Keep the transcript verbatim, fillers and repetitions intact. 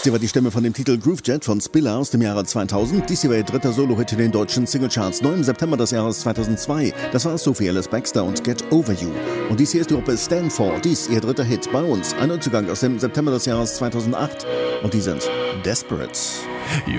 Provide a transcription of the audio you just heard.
Sie war die Stimme von dem Titel Groove Jet von Spiller aus dem Jahre zweitausend. Dies hier war ihr dritter Solo-Hit in den deutschen Singlecharts, neu im September des Jahres zweitausendzwei. Das war Sophie Ellis Bextor und Get Over You. Und dies hier ist die Gruppe Stanford. Dies ihr dritter Hit bei uns. Ein Neuzugang aus dem September des Jahres zweitausendacht. Und die sind Desperate.